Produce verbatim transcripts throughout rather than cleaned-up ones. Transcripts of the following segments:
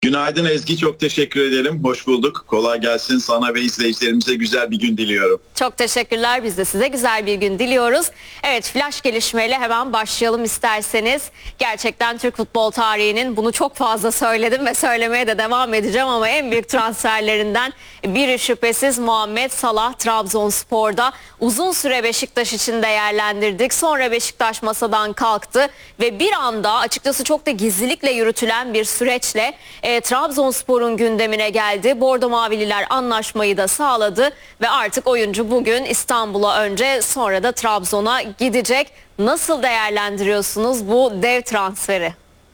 Günaydın Ezgi, çok teşekkür ederim. Hoş bulduk. Kolay gelsin sana ve izleyicilerimize, güzel bir gün diliyorum. Çok teşekkürler. Biz de size güzel bir gün diliyoruz. Evet, flash gelişmeyle hemen başlayalım isterseniz. Gerçekten Türk futbol tarihinin, bunu çok fazla söyledim ve söylemeye de devam edeceğim ama en büyük transferlerinden biri şüphesiz Muhammed Salah. Trabzonspor'da uzun süre Beşiktaş için değerlendirdik. Sonra Beşiktaş masadan kalktı ve bir anda, açıkçası çok da gizlilikle yürütülen bir süreçle e, Trabzonspor'un gündemine geldi. Bordo Mavililer anlaşmayı da sağladı ve artık oyuncu bugün İstanbul'a önce, sonra da Trabzon'a gidecek. Nasıl değerlendiriyorsunuz bu dev transferi?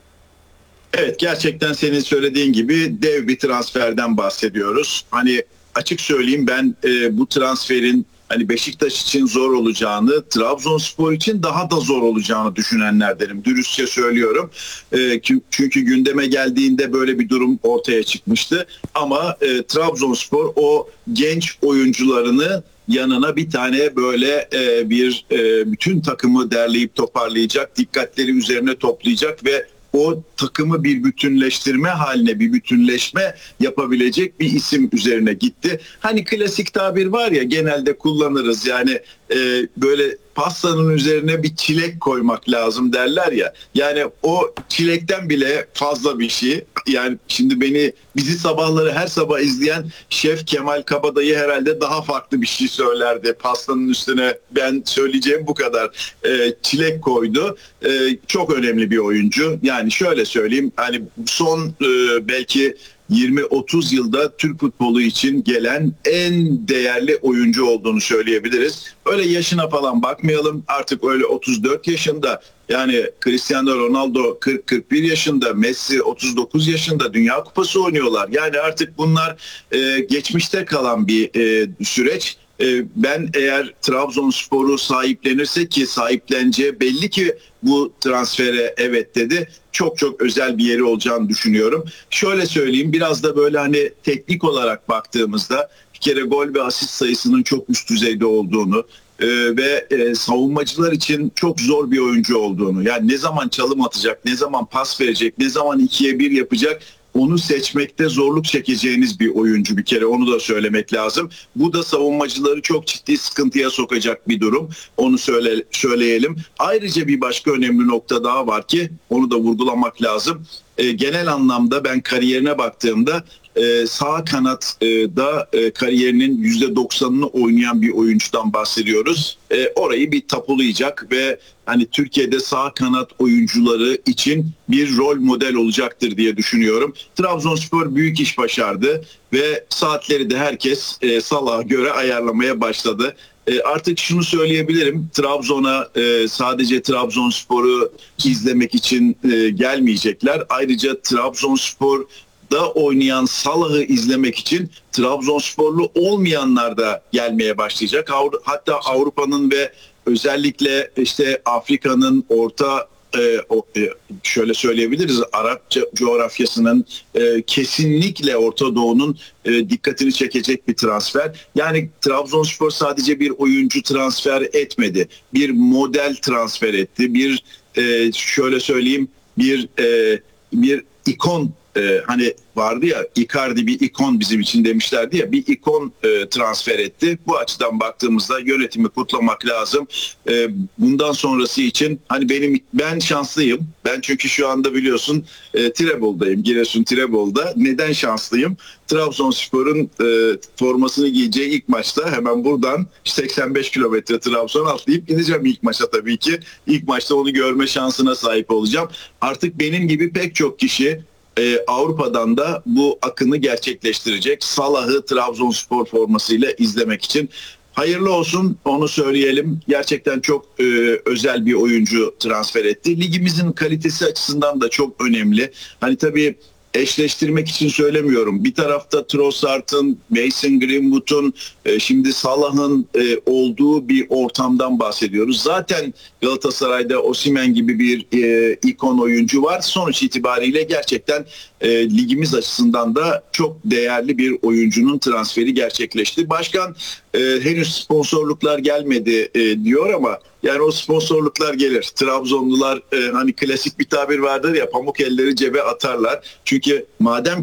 Evet, gerçekten senin söylediğin gibi dev bir transferden bahsediyoruz. Hani açık söyleyeyim, ben e, bu transferin hani Beşiktaş için zor olacağını, Trabzonspor için daha da zor olacağını düşünenlerdenim. Dürüstçe söylüyorum. E, çünkü gündeme geldiğinde böyle bir durum ortaya çıkmıştı. Ama e, Trabzonspor o genç oyuncularını yanına bir tane böyle e, bir e, bütün takımı derleyip toparlayacak, dikkatleri üzerine toplayacak ve o takımı bir bütünleştirme haline, bir bütünleşme yapabilecek bir isim üzerine gitti. Hani klasik tabir var ya, genelde kullanırız, yani e, böyle pastanın üzerine bir çilek koymak lazım derler ya. Yani o çilekten bile fazla bir şey. Yani şimdi beni, bizi sabahları her sabah izleyen Şef Kemal Kabadayı herhalde daha farklı bir şey söylerdi. Pastanın üstüne ben söyleyeceğim bu kadar. E, çilek koydu. E, çok önemli bir oyuncu. Yani şöyle söyleyeyim, hani son e, belki yirmi otuz yılda Türk futbolu için gelen en değerli oyuncu olduğunu söyleyebiliriz. Öyle yaşına falan bakmayalım. Artık öyle otuz dört yaşında, yani Cristiano Ronaldo kırk kırk bir yaşında, Messi otuz dokuz yaşında Dünya Kupası oynuyorlar. Yani artık bunlar e, geçmişte kalan bir e, süreç. Ben eğer Trabzonspor'u sahiplenirse, ki sahipleneceği belli ki bu transfere evet dedi, çok çok özel bir yeri olacağını düşünüyorum. Şöyle söyleyeyim, biraz da böyle hani teknik olarak baktığımızda bir kere gol ve asist sayısının çok üst düzeyde olduğunu e, ve e, savunmacılar için çok zor bir oyuncu olduğunu, yani ne zaman çalım atacak, ne zaman pas verecek, ne zaman ikiye bir yapacak, onu seçmekte zorluk çekeceğiniz bir oyuncu, bir kere onu da söylemek lazım. Bu da savunmacıları çok ciddi sıkıntıya sokacak bir durum. Onu söyle, söyleyelim. Ayrıca bir başka önemli nokta daha var ki onu da vurgulamak lazım. E, genel anlamda ben kariyerine baktığımda e, sağ kanatta e, kariyerinin yüzde doksanını oynayan bir oyuncudan bahsediyoruz. E, orayı bir tapulayacak ve hani Türkiye'de sağ kanat oyuncuları için bir rol model olacaktır diye düşünüyorum. Trabzonspor büyük iş başardı ve saatleri de herkes e, Salah'a göre ayarlamaya başladı. E, artık şunu söyleyebilirim, Trabzon'a e, sadece Trabzonspor'u izlemek için e, gelmeyecekler. Ayrıca Trabzonspor'da oynayan Salah'ı izlemek için Trabzonsporlu olmayanlar da gelmeye başlayacak. Hatta Avrupa'nın ve özellikle işte Afrika'nın, Orta e, o, e, şöyle söyleyebiliriz, Arap coğrafyasının e, kesinlikle Orta Doğu'nun e, dikkatini çekecek bir transfer. Yani Trabzonspor sadece bir oyuncu transfer etmedi, bir model transfer etti, bir e, şöyle söyleyeyim, bir e, bir ikon. Ee, hani vardı ya, Icardi bir ikon bizim için demişlerdi ya, bir ikon e, transfer etti. Bu açıdan baktığımızda yönetimi kutlamak lazım. E, bundan sonrası için hani benim ben şanslıyım. Ben çünkü şu anda biliyorsun e, Tirebol'dayım. Giresun Tirebol'da. Neden şanslıyım? Trabzonspor'un e, formasını giyeceği ilk maçta hemen buradan seksen beş kilometre Trabzon atlayıp gideceğim ilk maça tabii ki. İlk maçta onu görme şansına sahip olacağım. Artık benim gibi pek çok kişi Ee, Avrupa'dan da bu akını gerçekleştirecek. Salah'ı Trabzonspor formasıyla izlemek için. Hayırlı olsun, onu söyleyelim. Gerçekten çok e, özel bir oyuncu transfer etti. Ligimizin kalitesi açısından da çok önemli. Hani tabii eşleştirmek için söylemiyorum. Bir tarafta Trossard'ın, Mason Greenwood'un, e, şimdi Salah'ın e, olduğu bir ortamdan bahsediyoruz. Zaten Galatasaray'da Osimhen gibi bir e, ikon oyuncu var. Sonuç itibariyle gerçekten e, ligimiz açısından da çok değerli bir oyuncunun transferi gerçekleşti. Başkan e, henüz sponsorluklar gelmedi e, diyor ama yani o sponsorluklar gelir. Trabzonlular e, hani klasik bir tabir vardır ya, pamuk elleri cebe atarlar. Çünkü madem